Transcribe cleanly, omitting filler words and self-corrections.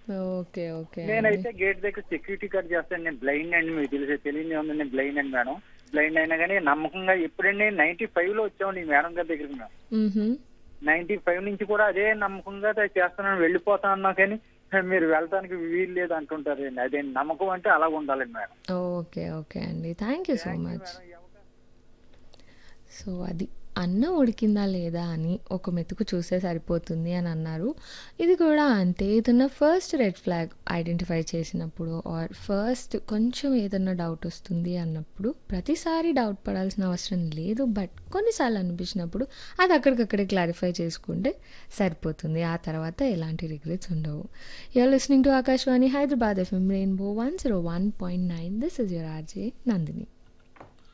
Okay. Okay అండి. నేనైతే gate దగ్గర సెక్యూరిటీ గార్డ్ చేస్తాను. నేను బ్లైండ్ అండి, మీకు తెలియని ఉంది, నేను బ్లైండ్ అండి మేడం. బ్లైండ్ అయినా కానీ నమ్మకంగా ఎప్పుడండి 95 లో వచ్చామండి ఈ మేడం గారి దగ్గరికి మేము. హుహు. 95 నుంచి కూడా అదే నమ్మకంగా చేస్తున్నాను, వెళ్ళిపోతా అన్నా కానీ మీరు వెళ్ళటానికి వీలు లేదు అంటుంటారండి. అదే నమ్మకం అంటే అలా ఉండాలండి మేడం. ఓకే. ఓకే అండి. Thank you so thank you much. Madam. ఈ అవకాశం సో అది అన్నం ఉడికిందా లేదా అని ఒక మెతుకు చూస్తే సరిపోతుంది అని అన్నారు. ఇది కూడా అంతే. ఏదన్నా ఫస్ట్ రెడ్ ఫ్లాగ్ ఐడెంటిఫై చేసినప్పుడు ఆర్ ఫస్ట్ కొంచెం ఏదన్నా డౌట్ వస్తుంది అన్నప్పుడు ప్రతిసారి డౌట్ పడాల్సిన అవసరం లేదు. బట్ కొన్నిసార్లు అనిపించినప్పుడు అది అక్కడికక్కడే క్లారిఫై చేసుకుంటే సరిపోతుంది. ఆ తర్వాత ఎలాంటి రిగ్రెట్స్ ఉండవు. You're listening to Akashvani Hyderabad FM rainbow 101.9. This is your RJ Nandini.